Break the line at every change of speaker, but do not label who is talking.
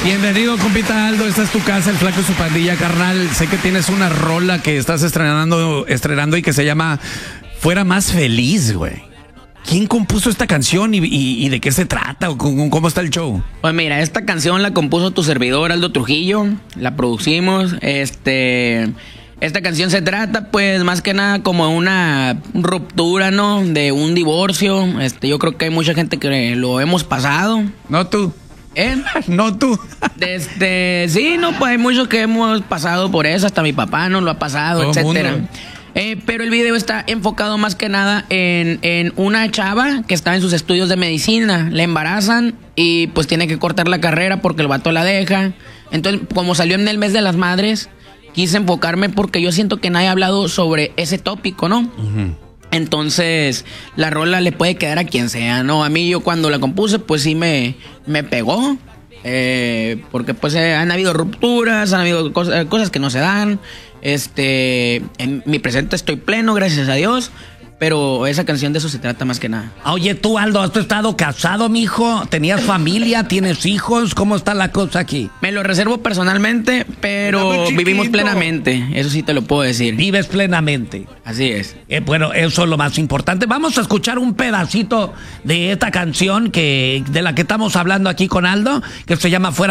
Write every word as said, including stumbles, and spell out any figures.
Bienvenido, compita Aldo. Esta es tu casa, el Flaco y su pandilla, carnal. Sé que tienes una rola que estás estrenando, estrenando y que se llama Fuera Más Feliz, güey. ¿Quién compuso esta canción y, y, y de qué se trata o cómo, cómo está el show?
Pues mira, esta canción la compuso tu servidor Aldo Trujillo, la producimos. Este, esta canción se trata, pues, más que nada como una ruptura, ¿no? De un divorcio. Este, yo creo que hay mucha gente que lo hemos pasado.
No tú.
¿Eh?
No tú.
Este, sí, no, pues hay muchos que hemos pasado por eso, hasta mi papá no lo ha pasado,
Todo
etcétera.
mundo.
Eh, pero el video está enfocado más que nada en, en una chava que está en sus estudios de medicina. Le embarazan y pues tiene que cortar la carrera porque el vato la deja. Entonces, como salió en el mes de las madres, quise enfocarme porque yo siento que nadie ha hablado sobre ese tópico, ¿no? Uh-huh. Entonces, la rola le puede quedar a quien sea, ¿no? A mí, yo cuando la compuse, pues sí me, me pegó. Eh, porque pues eh, han habido rupturas, han habido cosas, cosas que no se dan. Este, en mi presente estoy pleno, gracias a Dios. Pero esa canción de eso se trata más que nada.
Oye, tú, Aldo, ¿has estado casado, mijo? ¿Tenías familia? ¿Tienes hijos? ¿Cómo está la cosa aquí?
Me lo reservo personalmente, pero vivimos plenamente. Eso sí te lo puedo decir.
Vives plenamente.
Así es.
Eh, bueno, eso es lo más importante. Vamos a escuchar un pedacito de esta canción que de la que estamos hablando aquí con Aldo, que se llama Fuera